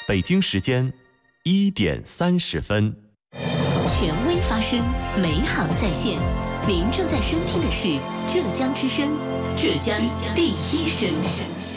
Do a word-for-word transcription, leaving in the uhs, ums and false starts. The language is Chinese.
北京时间一点三十分。 权威发声，美好在线。您正在收听的是浙江之声，浙江第一声。